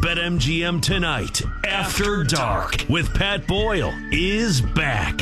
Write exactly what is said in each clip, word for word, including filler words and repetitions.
BetMGM Tonight After Dark with Pat Boyle is back.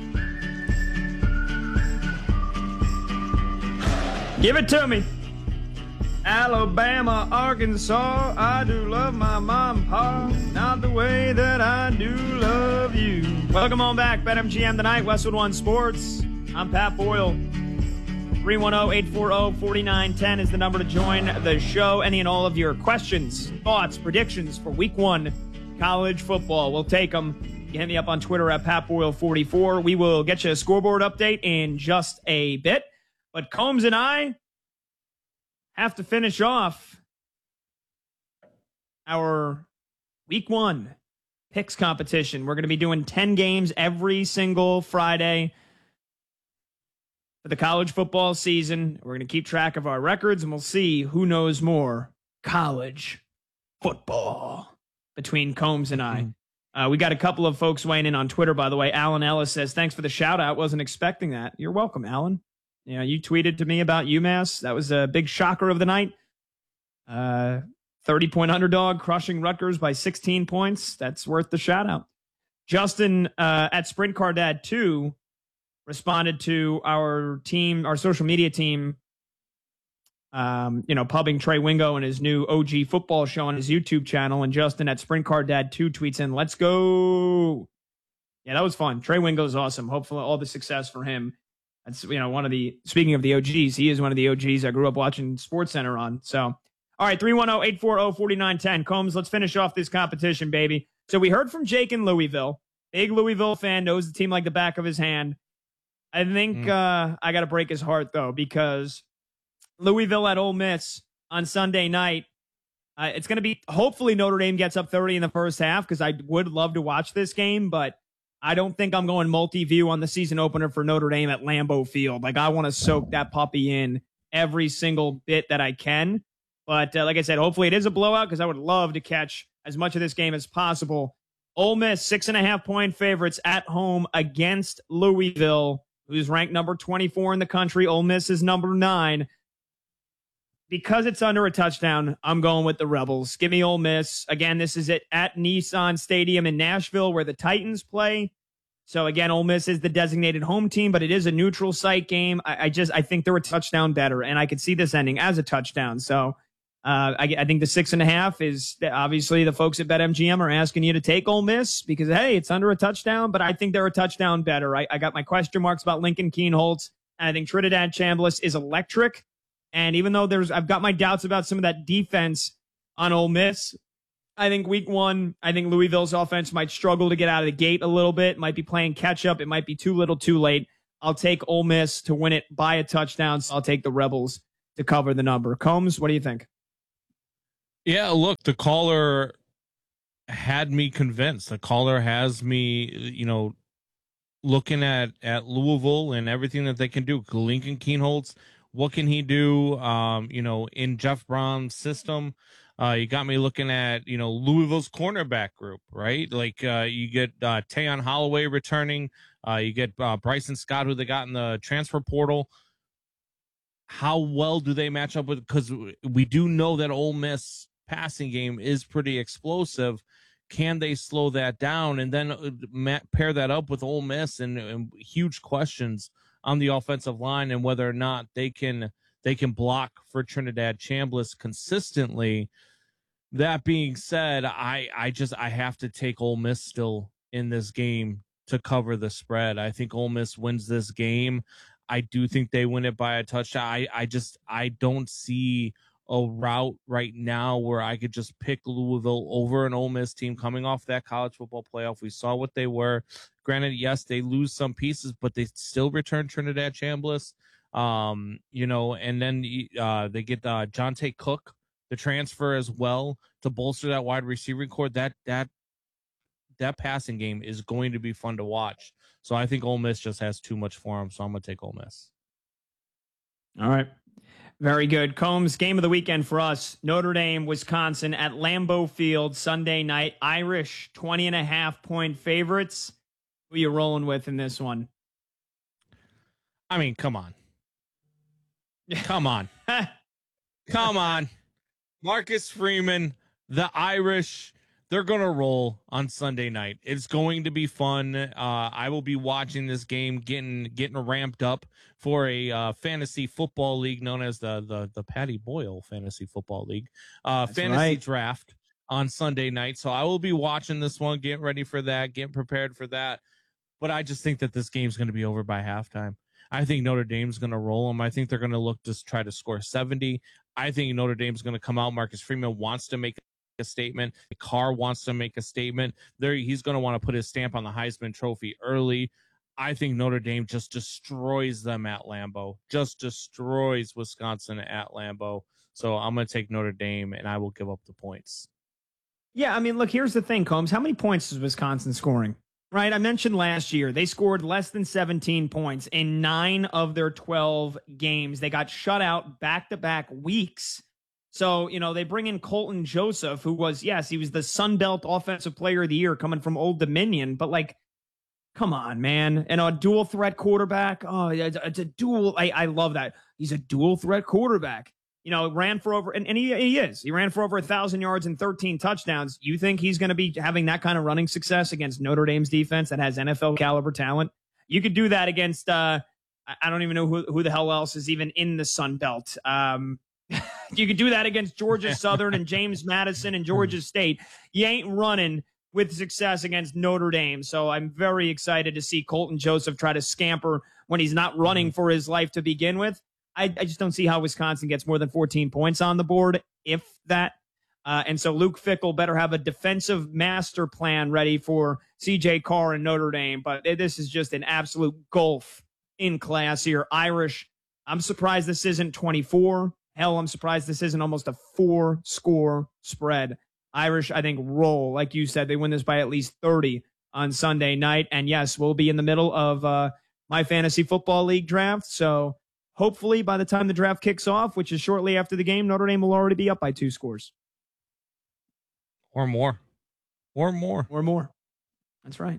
Give it to me. Alabama, Arkansas, I do love my mom and pa, not the way that I do love you. Welcome on back, BetMGM Tonight, Westwood One Sports. I'm Pat Boyle. three one zero, eight four zero, four nine one zero is the number to join the show. Any and all of your questions, thoughts, predictions for week one college football, we'll take them. You can hit me up on Twitter at Pat Boyle forty-four. We will get you a scoreboard update in just a bit. But Combs and I have to finish off our week one picks competition. We're going to be doing ten games every single Friday for the college football season. We're going to keep track of our records, and we'll see who knows more college football between Combs and I. Uh, we got a couple of folks weighing in on Twitter, by the way. Alan Ellis says, thanks for the shout out. Wasn't expecting that. You're welcome, Alan. Yeah, you tweeted to me about UMass. That was a big shocker of the night. Uh, thirty-point underdog, crushing Rutgers by sixteen points. That's worth the shout-out. Justin uh, at Sprint Car Dad two responded to our team, our social media team, um, you know, pubbing Trey Wingo and his new O G football show on his YouTube channel. And Justin at Sprint Car Dad two tweets in, let's go. Yeah, that was fun. Trey Wingo's awesome. Hopefully all the success for him. That's, you know, one of the, speaking of the O Gs, he is one of the O Gs I grew up watching SportsCenter on. So, all right, three one zero, eight four zero, four nine one zero. Combs, let's finish off this competition, baby. So we heard from Jake in Louisville. Big Louisville fan, knows the team like the back of his hand. I think mm. uh, I got to break his heart, though, because Louisville at Ole Miss on Sunday night, uh, it's going to be, hopefully Notre Dame gets up thirty in the first half, because I would love to watch this game, but I don't think I'm going multi-view on the season opener for Notre Dame at Lambeau Field. Like, I want to soak that puppy in every single bit that I can. But uh, like I said, hopefully it is a blowout, because I would love to catch as much of this game as possible. Ole Miss, six and a half point favorites at home against Louisville, who's ranked number twenty-four in the country. Ole Miss is number nine. Because it's under a touchdown, I'm going with the Rebels. Give me Ole Miss. Again, this is at, at Nissan Stadium in Nashville, where the Titans play. So again, Ole Miss is the designated home team, but it is a neutral site game. I, I just I think they're a touchdown better, and I could see this ending as a touchdown. So uh, I, I think the six and a half is obviously the folks at BetMGM are asking you to take Ole Miss because hey, it's under a touchdown, but I think they're a touchdown better. I, I got my question marks about Lincoln Kienholz, and I think Trinidad Chambliss is electric. And even though there's, I've got my doubts about some of that defense on Ole Miss, I think week one, I think Louisville's offense might struggle to get out of the gate a little bit, might be playing catch up. It might be too little too late. I'll take Ole Miss to win it by a touchdown. So I'll take the Rebels to cover the number. Combs, what do you think? Yeah, look, the caller had me convinced. The caller has me, you know, looking at, at Louisville and everything that they can do. Lincoln Kienholz, what can he do, um, you know, in Jeff Brown's system? Uh, you got me looking at, you know, Louisville's cornerback group, right? Like uh, you get uh, Tayon Holloway returning. Uh, you get uh, Bryson Scott, who they got in the transfer portal. How well do they match up with? Because we do know that Ole Miss passing game is pretty explosive. Can they slow that down? And then uh, pair that up with Ole Miss and, and huge questions on the offensive line and whether or not they can they can block for Trinidad Chambliss consistently. That being said, I I just I have to take Ole Miss still in this game to cover the spread. I think Ole Miss wins this game. I do think they win it by a touchdown. I, I just I don't see a route right now where I could just pick Louisville over an Ole Miss team coming off that college football playoff. We saw what they were. Granted, yes, they lose some pieces, but they still return Trinidad Chambliss. Um, you know, and then uh, they get uh, Jonte Cook, the transfer as well, to bolster that wide receiving core. That that that passing game is going to be fun to watch. So I think Ole Miss just has too much for them. So I'm gonna take Ole Miss. All right. Very good. Combs, game of the weekend for us. Notre Dame, Wisconsin at Lambeau Field Sunday night. Irish twenty and a half point favorites. Who are you rolling with in this one? I mean, come on. Come on. Come on. Marcus Freeman, the Irish, they're going to roll on Sunday night. It's going to be fun. Uh, I will be watching this game, getting getting ramped up for a uh, fantasy football league known as the the the Patty Boyle Fantasy Football League, uh, fantasy right. draft on Sunday night. So I will be watching this one, getting ready for that, getting prepared for that. But I just think that this game's going to be over by halftime. I think Notre Dame's going to roll them. I think they're going to look to try to score seventy. I think Notre Dame's going to come out. Marcus Freeman wants to make a statement. Carr wants to make a statement. There, he's going to want to put his stamp on the Heisman Trophy early. I think Notre Dame just destroys them at Lambeau. Just destroys Wisconsin at Lambeau. So I'm going to take Notre Dame, and I will give up the points. Yeah, I mean, look, here's the thing, Combs. How many points is Wisconsin scoring? Right, I mentioned last year they scored less than seventeen points in nine of their twelve games. They got shut out back-to-back weeks. So, you know, they bring in Colton Joseph, who was, yes, he was the Sun Belt Offensive Player of the Year coming from Old Dominion. But, like, come on, man. And a dual threat quarterback. Oh, it's a dual. I, I love that. He's a dual threat quarterback. You know, ran for over, and, and he, he is. He ran for over one thousand yards and thirteen touchdowns. You think he's going to be having that kind of running success against Notre Dame's defense that has N F L caliber talent? You could do that against, uh, I don't even know who, who the hell else is even in the Sun Belt. Um, you could do that against Georgia Southern and James Madison and Georgia State. You ain't running with success against Notre Dame. So I'm very excited to see Colton Joseph try to scamper when he's not running for his life to begin with. I, I just don't see how Wisconsin gets more than fourteen points on the board, if that. Uh, and so Luke Fickell better have a defensive master plan ready for C J Carr and Notre Dame. But this is just an absolute gulf in class here. Irish, I'm surprised this isn't twenty-four. Hell, I'm surprised this isn't almost a four-score spread. Irish, I think, roll. Like you said, they win this by at least thirty on Sunday night. And yes, we'll be in the middle of uh, my fantasy football league draft. So hopefully by the time the draft kicks off, which is shortly after the game, Notre Dame will already be up by two scores. Or more. Or more. Or more. That's right.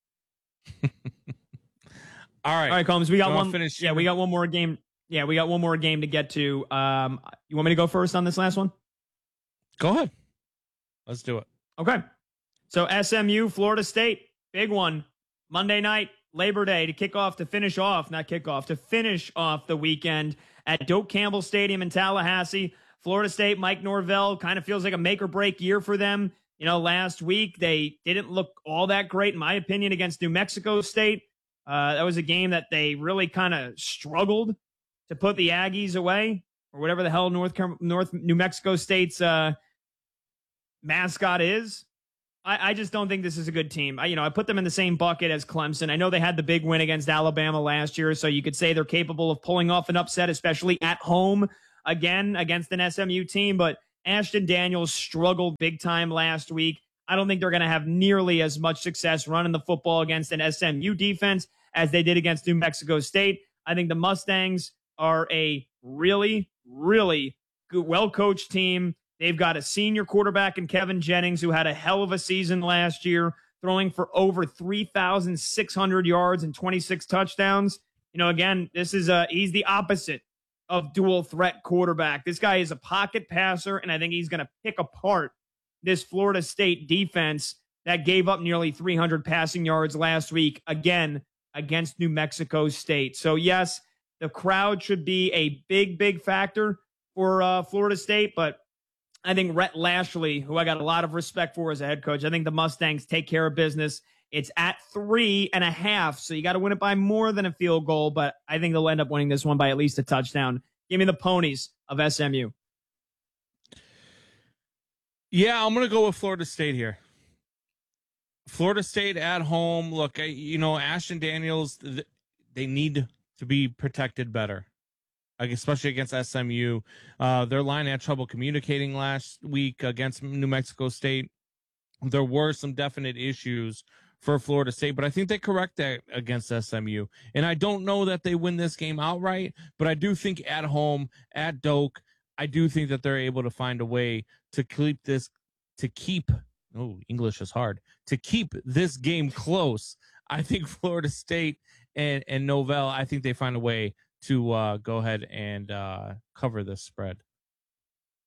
All right. All right, Combs, we got one. Finish yeah, we got one more game. Yeah, we got one more game to get to. Um, you want me to go first on this last one? Go ahead. Let's do it. Okay. So S M U, Florida State, big one. Monday night, Labor Day, to kick off, to finish off, not kick off, to finish off the weekend at Doak Campbell Stadium in Tallahassee. Florida State, Mike Norvell, kind of feels like a make or break year for them. You know, last week they didn't look all that great, in my opinion, against New Mexico State. Uh, that was a game that they really kind of struggled to put the Aggies away, or whatever the hell North North New Mexico State's uh, mascot is. I, I just don't think this is a good team. I, you know, I put them in the same bucket as Clemson. I know they had the big win against Alabama last year, so you could say they're capable of pulling off an upset, especially at home again against an S M U team. But Ashton Daniels struggled big time last week. I don't think they're going to have nearly as much success running the football against an S M U defense as they did against New Mexico State. I think the Mustangs are a really, really good, well-coached team. They've got a senior quarterback in Kevin Jennings, who had a hell of a season last year, throwing for over three thousand six hundred yards and twenty-six touchdowns. You know, again, this is a, he's the opposite of dual threat quarterback. This guy is a pocket passer, and I think he's going to pick apart this Florida State defense that gave up nearly three hundred passing yards last week, again, against New Mexico State. So, yes, the crowd should be a big, big factor for uh, Florida State, but I think Rhett Lashley, who I got a lot of respect for as a head coach, I think the Mustangs take care of business. It's at three and a half, so you got to win it by more than a field goal, but I think they'll end up winning this one by at least a touchdown. Give me the ponies of S M U. Yeah, I'm going to go with Florida State here. Florida State at home. Look, you know, Ashton Daniels, they need to be protected better, especially against S M U. Uh, their line had trouble communicating last week against New Mexico State. There were some definite issues for Florida State, but I think they correct that against S M U. And I don't know that they win this game outright, but I do think at home, at Doak, I do think that they're able to find a way to keep this, to keep, oh, English is hard, to keep this game close. I think Florida State and, and Novell, I think they find a way to uh, go ahead and uh, cover this spread.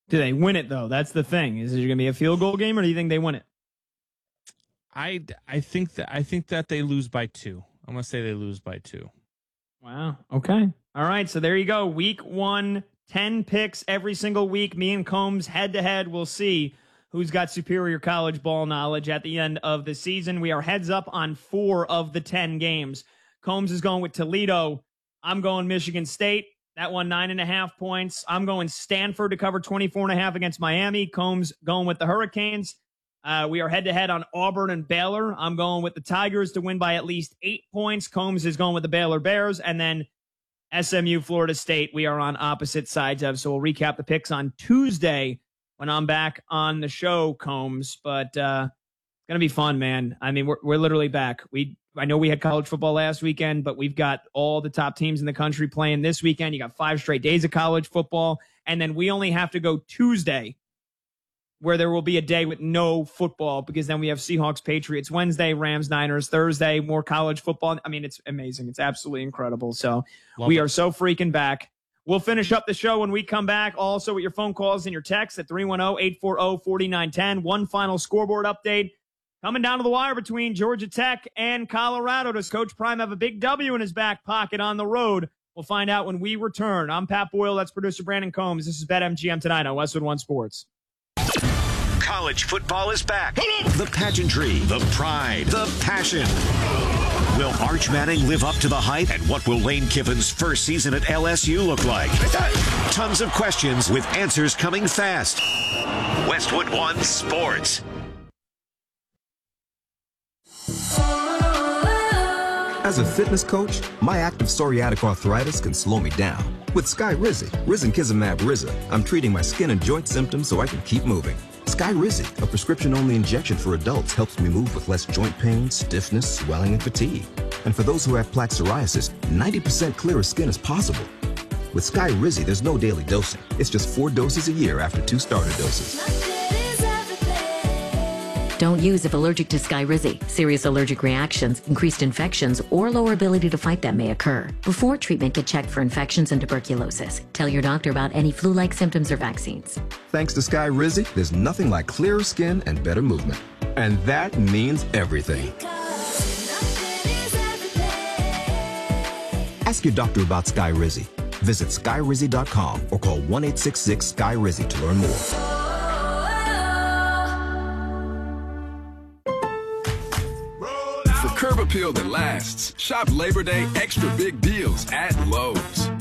Do they win it, though? That's the thing. Is it going to be a field goal game, or do you think they win it? I, I think that I think that they lose by two. I'm going to say they lose by two. Wow. Okay. All right. So there you go. Week one, ten picks every single week. Me and Combs head to head. We'll see who's got superior college ball knowledge at the end of the season. We are heads up on four of the ten games. Combs is going with Toledo. I'm going Michigan State. That one, nine and a half points. I'm going Stanford to cover twenty-four and a half against Miami. Combs going with the Hurricanes. Uh, we are head to head on Auburn and Baylor. I'm going with the Tigers to win by at least eight points. Combs is going with the Baylor Bears. And then S M U, Florida State, we are on opposite sides of. So we'll recap the picks on Tuesday when I'm back on the show, Combs. But uh, it's going to be fun, man. I mean, we're, we're literally back. We I know we had college football last weekend, but we've got all the top teams in the country playing this weekend. You got five straight days of college football. And then we only have to go Tuesday, where there will be a day with no football, because then we have Seahawks, Patriots Wednesday, Rams, Niners Thursday, more college football. I mean, it's amazing. It's absolutely incredible. So Love we it. are so freaking back. We'll finish up the show when we come back. Also with your phone calls and your texts at three one zero, eight four zero, four nine one zero. One final scoreboard update coming down to the wire between Georgia Tech and Colorado. Does Coach Prime have a big W in his back pocket on the road? We'll find out when we return. I'm Pat Boyle. That's producer Brandon Combs. This is BetMGM tonight on Westwood One Sports. College football is back. The pageantry, the pride, the passion. Will Arch Manning live up to the hype? And what will Lane Kiffin's first season at L S U look like? Tons of questions with answers coming fast. Westwood One Sports. As a fitness coach, my active psoriatic arthritis can slow me down. With Skyrizi, Risankizumab Riza, I'm treating my skin and joint symptoms so I can keep moving. Skyrizi, a prescription-only injection for adults, helps me move with less joint pain, stiffness, swelling, and fatigue. And for those who have plaque psoriasis, ninety percent clearer skin is possible. With Skyrizi, there's no daily dosing. It's just four doses a year after two starter doses. Don't use if allergic to Skyrizi. Serious allergic reactions, increased infections, or lower ability to fight them may occur. Before treatment, get checked for infections and tuberculosis. Tell your doctor about any flu-like symptoms or vaccines. Thanks to Skyrizi, there's nothing like clearer skin and better movement. And that means everything. Ask your doctor about Skyrizi. Visit Skyrizi dot com or call one eight six six Sky Rizi to learn more. For curb appeal that lasts, shop Labor Day extra big deals at Lowe's.